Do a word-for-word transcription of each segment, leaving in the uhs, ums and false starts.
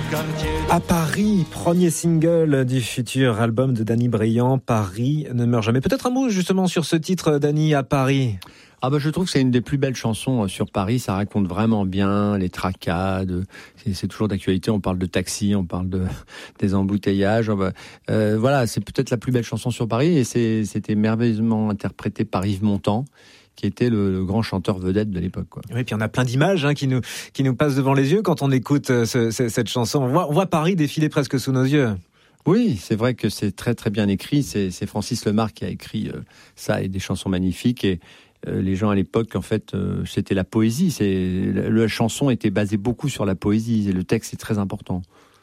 À Paris, premier single du futur album de Danny Briand, Paris ne meurt jamais. Peut-être un mot justement sur ce titre, Danny, à Paris. Ah bah je trouve que c'est une des plus belles chansons sur Paris. Ça raconte vraiment bien les tracades. C'est, c'est toujours d'actualité. On parle de taxi, on parle de des embouteillages. Euh, voilà, c'est peut-être la plus belle chanson sur Paris et c'est, c'était merveilleusement interprété par Yves Montand, qui était le, le grand chanteur vedette de l'époque, quoi. Oui, puis on a plein d'images hein, qui nous qui nous passent devant les yeux quand on écoute ce, ce, cette chanson. On voit, on voit Paris défiler presque sous nos yeux. Oui, c'est vrai que c'est très très bien écrit. C'est, c'est Francis Lemarque qui a écrit euh, ça et des chansons magnifiques. Et euh, les gens à l'époque, en fait, euh, c'était la poésie. C'est la, la chanson était basée beaucoup sur la poésie. Et le texte est très important.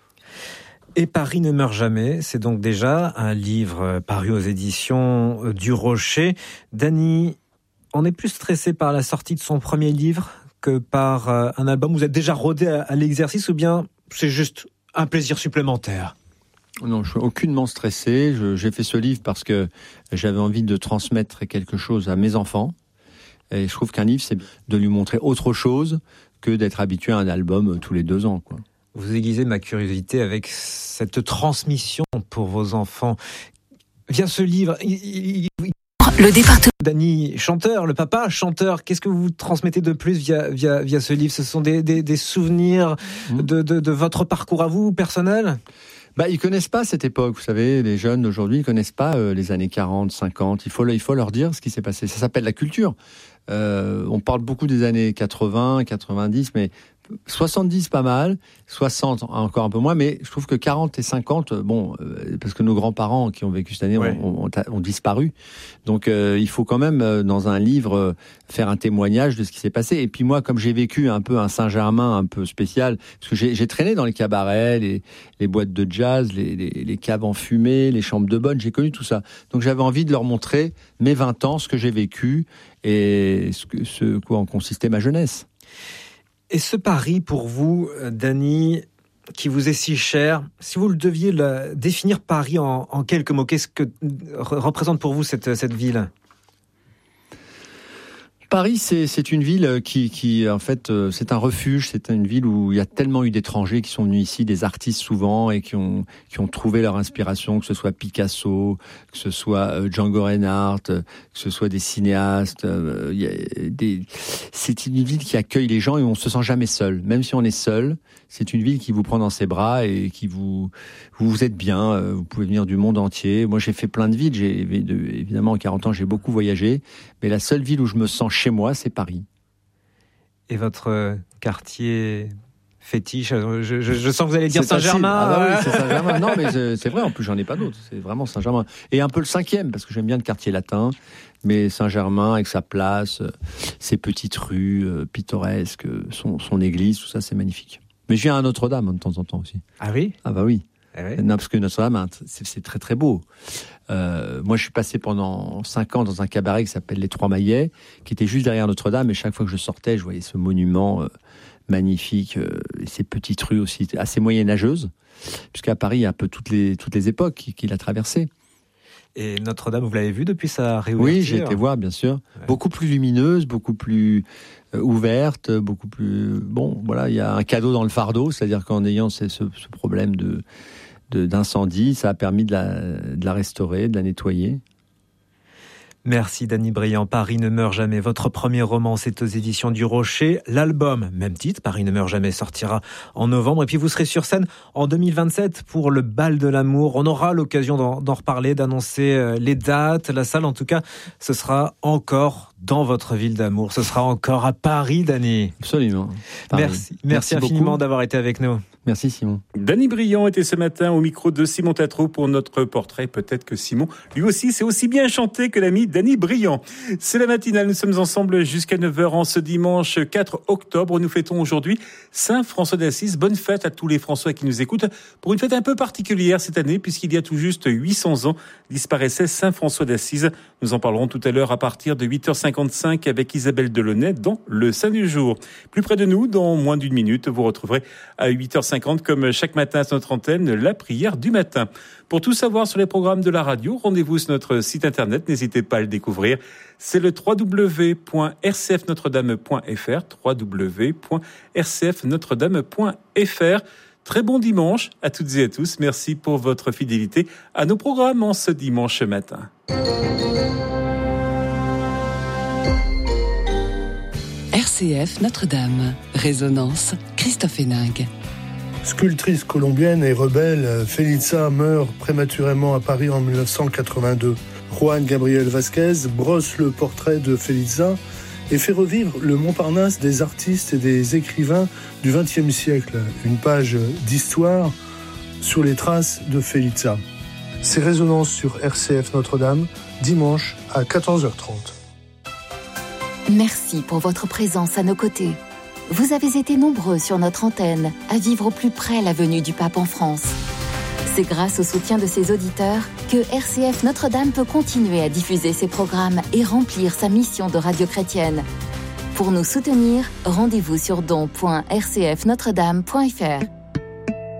Et Paris ne meurt jamais, c'est donc déjà un livre paru aux éditions du Rocher. Danny, on est plus stressé par la sortie de son premier livre que par un album. Vous êtes déjà rodé à l'exercice ou bien c'est juste un plaisir supplémentaire ? Non, je suis aucunement stressé. Je, j'ai fait ce livre parce que j'avais envie de transmettre quelque chose à mes enfants. Et je trouve qu'un livre, c'est de lui montrer autre chose que d'être habitué à un album tous les deux ans, quoi. Vous aiguisez ma curiosité avec cette transmission pour vos enfants. Via ce livre, il, il, il... le département. Danny, chanteur, le papa, chanteur, qu'est-ce que vous transmettez de plus via, via, via ce livre ? Ce sont des, des, des souvenirs mmh. de, de, de votre parcours à vous, personnel ? Bah, ils connaissent pas cette époque, vous savez, les jeunes d'aujourd'hui, ils connaissent pas euh, les années quarante, cinquante. Il faut, il faut leur dire ce qui s'est passé. Ça s'appelle la culture. Euh, on parle beaucoup des années quatre-vingts, quatre-vingt-dix, mais soixante-dix pas mal, soixante encore un peu moins, mais je trouve que quarante et cinquante, bon, euh, parce que nos grands-parents qui ont vécu cette année ouais. ont, ont, ont disparu. Donc euh, il faut quand même, euh, dans un livre, euh, faire un témoignage de ce qui s'est passé. Et puis moi, comme j'ai vécu un peu un Saint-Germain un peu spécial, parce que j'ai, j'ai traîné dans les cabarets, les, les boîtes de jazz, les, les, les caves enfumées, les chambres de bonne, j'ai connu tout ça. Donc j'avais envie de leur montrer mes vingt ans, ce que j'ai vécu et ce, que, ce quoi en consistait ma jeunesse. Et ce Paris, pour vous, Danny, qui vous est si cher, si vous le deviez le, définir Paris en, en quelques mots, qu'est-ce que représente pour vous cette, cette ville ? Paris, c'est, c'est une ville qui, qui, en fait, c'est un refuge. C'est une ville où il y a tellement eu d'étrangers qui sont venus ici, des artistes souvent, et qui ont, qui ont trouvé leur inspiration, que ce soit Picasso, que ce soit Django Reinhardt, que ce soit des cinéastes. Euh, il y a des... C'est une ville qui accueille les gens et on se sent jamais seul. Même si on est seul, c'est une ville qui vous prend dans ses bras et qui vous, vous, vous êtes bien. Vous pouvez venir du monde entier. Moi, j'ai fait plein de villes. J'ai, évidemment, en quarante ans, j'ai beaucoup voyagé. Mais la seule ville où je me sens chez moi, c'est Paris. Et votre quartier fétiche, je, je, je sens que vous allez dire c'est Saint-Germain. Ah bah oui, c'est Saint-Germain. Non, mais c'est, c'est vrai, en plus, j'en ai pas d'autres. C'est vraiment Saint-Germain. Et un peu le cinquième, parce que j'aime bien le quartier latin. Mais Saint-Germain, avec sa place, ses petites rues euh, pittoresques, son, son église, tout ça, c'est magnifique. Mais je viens à Notre-Dame de temps en temps aussi. Ah oui ? Ah bah oui. Ah oui. Non, parce que Notre-Dame, c'est, c'est très très beau. Euh, moi, je suis passé pendant cinq ans dans un cabaret qui s'appelle Les Trois Maillets, qui était juste derrière Notre-Dame. Et chaque fois que je sortais, je voyais ce monument euh, magnifique, euh, et ces petites rues aussi assez moyenâgeuses, puisqu'à Paris, il y a un peu toutes les toutes les époques qu'il, qu'il a traversées. Et Notre-Dame, vous l'avez vu depuis sa réouverture ? Oui, j'ai été voir, bien sûr. Ouais. Beaucoup plus lumineuse, beaucoup plus euh, ouverte, beaucoup plus... Bon, voilà, il y a un cadeau dans le fardeau, c'est-à-dire qu'en ayant ce, ce, ce problème de, de, d'incendie, ça a permis de la, de la restaurer, de la nettoyer. Merci Danny Briand. Paris ne meurt jamais. Votre premier roman, c'est aux éditions du Rocher. L'album, même titre, Paris ne meurt jamais, sortira en novembre. Et puis vous serez sur scène en deux mille vingt-sept pour le Bal de l'amour. On aura l'occasion d'en, d'en reparler, d'annoncer les dates, la salle. En tout cas, ce sera encore dans votre ville d'amour. Ce sera encore à Paris, Danny. Absolument. Paris. Merci, merci, merci infiniment beaucoup. D'avoir été avec nous. Merci Simon. Danny Briand était ce matin au micro de Simon Tatro pour notre portrait. Peut-être que Simon, lui aussi, c'est aussi bien chanté que l'ami Danny Briand. C'est la matinale, nous sommes ensemble jusqu'à neuf heures en ce dimanche quatre octobre. Nous fêtons aujourd'hui Saint François d'Assise. Bonne fête à tous les François qui nous écoutent pour une fête un peu particulière cette année puisqu'il y a tout juste huit cents ans disparaissait Saint François d'Assise. Nous en parlerons tout à l'heure à partir de huit heures cinquante-cinq avec Isabelle Delaunay dans Le Saint du Jour. Plus près de nous, dans moins d'une minute, vous retrouverez à huit heures cinquante comme chaque matin sur notre antenne, la prière du matin. Pour tout savoir sur les programmes de la radio, rendez-vous sur notre site internet, n'hésitez pas à le découvrir. C'est le w w w point r c f notre dame point f r, w w w point r c f notre dame point f r. Très bon dimanche à toutes et à tous. Merci pour votre fidélité à nos programmes en ce dimanche matin. R C F Notre-Dame. Résonance, Christophe Héningue. Sculptrice colombienne et rebelle, Felitza meurt prématurément à Paris en dix-neuf cent quatre-vingt-deux. Juan Gabriel Vasquez brosse le portrait de Felitza et fait revivre le Montparnasse des artistes et des écrivains du vingtième siècle. Une page d'histoire sur les traces de Felitza. C'est Résonance sur R C F Notre-Dame, dimanche à quatorze heures trente. Merci pour votre présence à nos côtés. Vous avez été nombreux sur notre antenne à vivre au plus près la venue du pape en France. C'est grâce au soutien de ses auditeurs que R C F Notre-Dame peut continuer à diffuser ses programmes et remplir sa mission de radio chrétienne. Pour nous soutenir, rendez-vous sur don point r c f notre dame point f r.